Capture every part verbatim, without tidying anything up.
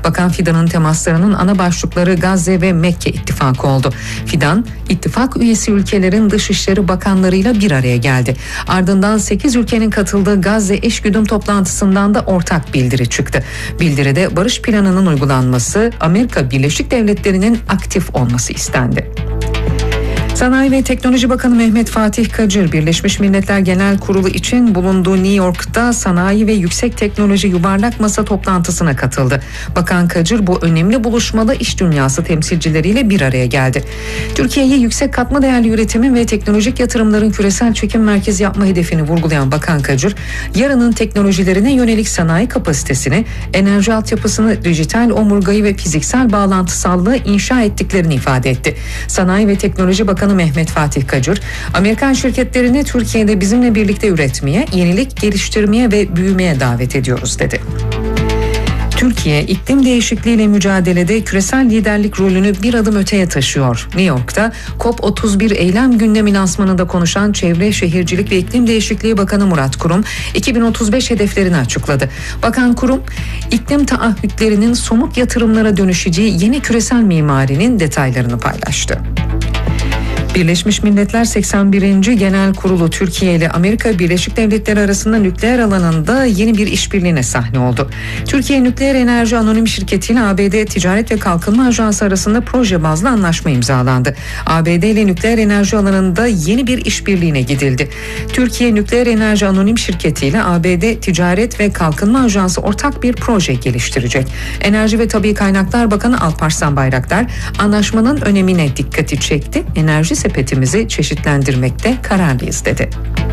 Bakan Fidan'ın temaslarının ana başlıkları Gazze ve Mekke ittifakı oldu. Fidan, ittifak üyesi ülkelerin dışişleri bakanlarıyla bir araya geldi. Ardından sekiz ülkenin katıldığı Gazze eşgüdüm toplantısından da ortak bildiri çıktı. Bildiride barış planının uygulanması, Amerika Birleşik Devletleri'nin aktif olması istendi. Sanayi ve Teknoloji Bakanı Mehmet Fatih Kacır, Birleşmiş Milletler Genel Kurulu için bulunduğu New York'ta Sanayi ve Yüksek Teknoloji Yuvarlak Masa toplantısına katıldı. Bakan Kacır bu önemli buluşmada iş dünyası temsilcileriyle bir araya geldi. Türkiye'yi yüksek katma değerli üretimin ve teknolojik yatırımların küresel çekim merkezi yapma hedefini vurgulayan Bakan Kacır, yarının teknolojilerine yönelik sanayi kapasitesini, enerji altyapısını, dijital omurgayı ve fiziksel bağlantısallığı inşa ettiklerini ifade etti. Sanayi ve Teknoloji Bakanı Mehmet Fatih Kacır, Amerikan şirketlerini Türkiye'de bizimle birlikte üretmeye, yenilik geliştirmeye ve büyümeye davet ediyoruz dedi. Türkiye, iklim değişikliğiyle mücadelede küresel liderlik rolünü bir adım öteye taşıyor. New York'ta COP otuz bir eylem gündemi lansmanında konuşan Çevre, Şehircilik ve İklim Değişikliği Bakanı Murat Kurum, iki bin otuz beş hedeflerini açıkladı. Bakan Kurum, iklim taahhütlerinin somut yatırımlara dönüşeceği yeni küresel mimarinin detaylarını paylaştı. Birleşmiş Milletler seksen birinci Genel Kurulu Türkiye ile Amerika Birleşik Devletleri arasında nükleer alanında yeni bir işbirliğine sahne oldu. Türkiye Nükleer Enerji Anonim Şirketi ile A B D Ticaret ve Kalkınma Ajansı arasında proje bazlı anlaşma imzalandı. A B D ile nükleer enerji alanında yeni bir işbirliğine gidildi. Türkiye Nükleer Enerji Anonim Şirketi ile A B D Ticaret ve Kalkınma Ajansı ortak bir proje geliştirecek. Enerji ve Tabii Kaynaklar Bakanı Alparslan Bayraktar anlaşmanın önemine dikkati çekti. Enerji sepetimizi çeşitlendirmekte kararlıyız dedi.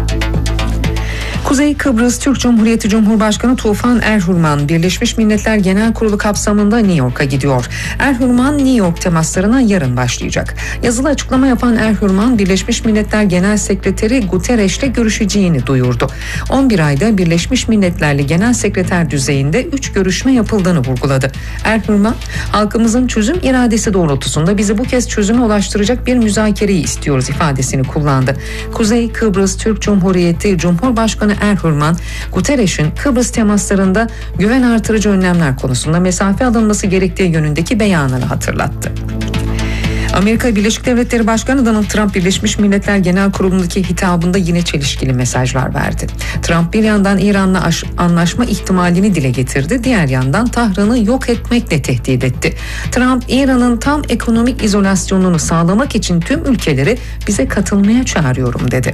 Kuzey Kıbrıs Türk Cumhuriyeti Cumhurbaşkanı Tufan Erhurman, Birleşmiş Milletler Genel Kurulu kapsamında New York'a gidiyor. Erhurman New York temaslarına yarın başlayacak. Yazılı açıklama yapan Erhurman, Birleşmiş Milletler Genel Sekreteri Guterres'le görüşeceğini duyurdu. on bir ayda Birleşmiş Milletler'le Genel Sekreter düzeyinde üç görüşme yapıldığını vurguladı. Erhurman, halkımızın çözüm iradesi doğrultusunda bizi bu kez çözüme ulaştıracak bir müzakereyi istiyoruz ifadesini kullandı. Kuzey Kıbrıs Türk Cumhuriyeti Cumhurbaşkanı Erhurman, Guterres'in Kıbrıs temaslarında güven artırıcı önlemler konusunda mesafe alınması gerektiği yönündeki beyanını hatırlattı. Amerika Birleşik Devletleri Başkanı Donald Trump, Birleşmiş Milletler Genel Kurulu'ndaki hitabında yine çelişkili mesajlar verdi. Trump bir yandan İran'la anlaşma ihtimalini dile getirdi, diğer yandan Tahran'ı yok etmekle tehdit etti. Trump, İran'ın tam ekonomik izolasyonunu sağlamak için tüm ülkeleri bize katılmaya çağırıyorum dedi.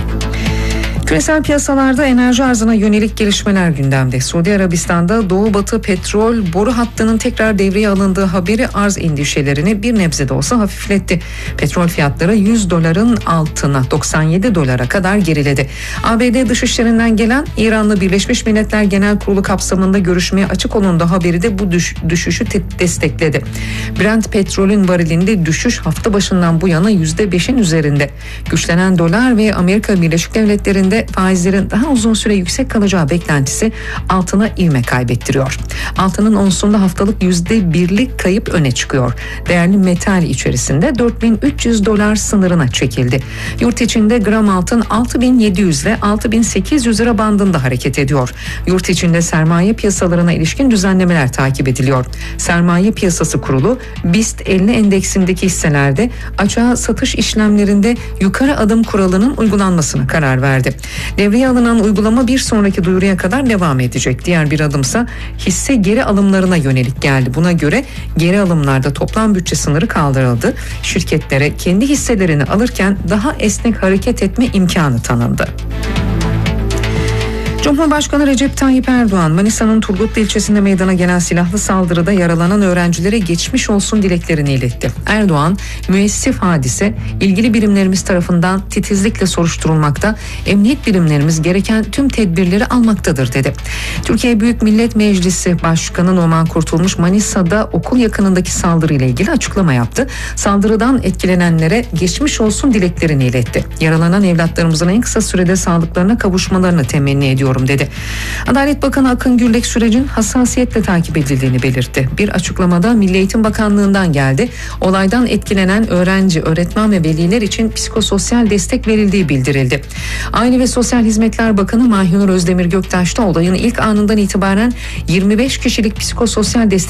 Küresel piyasalarda enerji arzına yönelik gelişmeler gündemde. Suudi Arabistan'da Doğu Batı petrol boru hattının tekrar devreye alındığı haberi arz endişelerini bir nebze de olsa hafifletti. Petrol fiyatları yüz doların altına doksan yedi dolara kadar geriledi. A B D dışişlerinden gelen İranlı Birleşmiş Milletler Genel Kurulu kapsamında görüşmeye açık olunduğu haberi de bu düş, düşüşü te- destekledi. Brent petrolün varilinde düşüş hafta başından bu yana yüzde beşin üzerinde. Güçlenen dolar ve Amerika Birleşik Devletleri'nde faizlerin daha uzun süre yüksek kalacağı beklentisi altına ivme kaybettiriyor. Altının onsunda haftalık yüzde birlik kayıp öne çıkıyor. Değerli metal içerisinde dört bin üç yüz dolar sınırına çekildi. Yurt içinde gram altın altı bin yedi yüz ile altı bin sekiz yüz lira bandında hareket ediyor. Yurt içinde sermaye piyasalarına ilişkin düzenlemeler takip ediliyor. Sermaye Piyasası Kurulu BIST elli endeksindeki hisselerde açığa satış işlemlerinde yukarı adım kuralının uygulanmasına karar verdi. Devreye alınan uygulama bir sonraki duyuruya kadar devam edecek. Diğer bir adımsa hisse geri alımlarına yönelik geldi. Buna göre geri alımlarda toplam bütçe sınırı kaldırıldı. Şirketlere kendi hisselerini alırken daha esnek hareket etme imkanı tanındı. Cumhurbaşkanı Recep Tayyip Erdoğan, Manisa'nın Turgutlu ilçesinde meydana gelen silahlı saldırıda yaralanan öğrencilere geçmiş olsun dileklerini iletti. Erdoğan, müessif hadise ilgili birimlerimiz tarafından titizlikle soruşturulmakta, emniyet birimlerimiz gereken tüm tedbirleri almaktadır dedi. Türkiye Büyük Millet Meclisi Başkanı Numan Kurtulmuş, Manisa'da okul yakınındaki saldırıyla ilgili açıklama yaptı. Saldırıdan etkilenenlere geçmiş olsun dileklerini iletti. Yaralanan evlatlarımızın en kısa sürede sağlıklarına kavuşmalarını temenni ediyor dedi. Adalet Bakanı Akın Gürlek sürecin hassasiyetle takip edildiğini belirtti. Bir açıklamada Milli Eğitim Bakanlığı'ndan geldi. Olaydan etkilenen öğrenci, öğretmen ve veliler için psikososyal destek verildiği bildirildi. Aile ve Sosyal Hizmetler Bakanı Mahinur Özdemir Göktaş da olayın ilk anından itibaren yirmi beş kişilik psikososyal destek